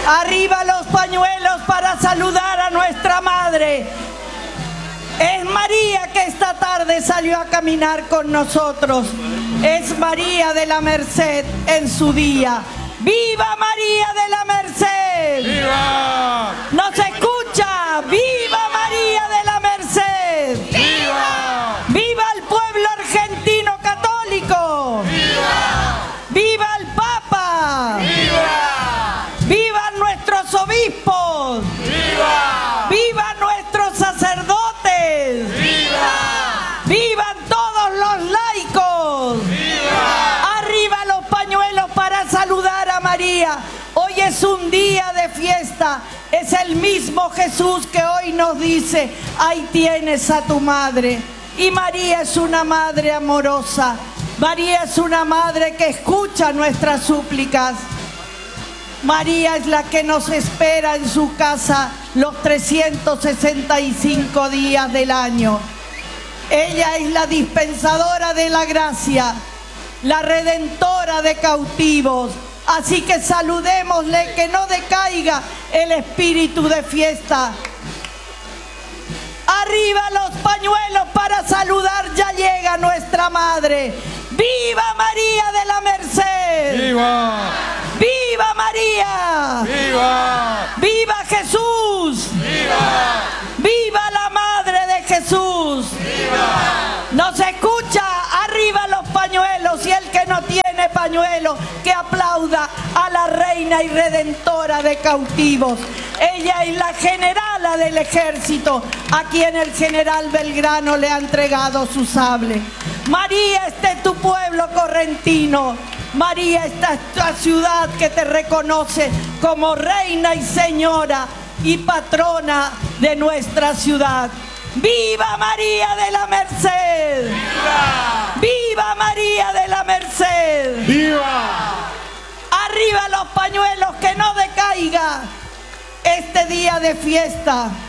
Arriba los pañuelos para saludar a nuestra madre. Es María que esta tarde salió a caminar con nosotros. Es María de la Merced en su día. ¡Viva María de la Merced! ¡Viva! ¿Nos escucha? ¡Viva María de la Merced! ¡Viva! ¡Viva el pueblo argentino católico! ¡Viva! ¡Viva el Papa! ¡Viva! ¡Vivan nuestros obispos! ¡Viva! ¡Vivan nuestros sacerdotes! ¡Viva! ¡Vivan todos los laicos! ¡Viva! ¡Arriba los pañuelos para saludar a María! Hoy es un día de fiesta. Es el mismo Jesús que hoy nos dice: ahí tienes a tu madre. Y María es una madre amorosa. María es una madre que escucha nuestras súplicas. María es la que nos espera en su casa los 365 días del año. Ella es la dispensadora de la gracia, la redentora de cautivos. Así que saludémosle, que no decaiga el espíritu de fiesta. Arriba los pañuelos para saludar, ya llega nuestra madre. ¡Viva María de la Merced! ¡Viva! ¡Viva María! ¡Viva! ¡Viva Jesús! ¡Viva! ¡Viva la Madre de Jesús! ¡Viva! ¿Nos escucha? Arriba los pañuelos, y el que no tiene pañuelo, que aplauda a la reina y redentora de cautivos. Ella es la generala del ejército, a quien el general Belgrano le ha entregado su sable. María, este es tu pueblo correntino. María, esta es tu ciudad que te reconoce como reina y señora y patrona de nuestra ciudad. ¡Viva María de la Merced! ¡Viva! ¡Viva María de la Merced! ¡Viva! Arriba los pañuelos, que no decaiga este día de fiesta.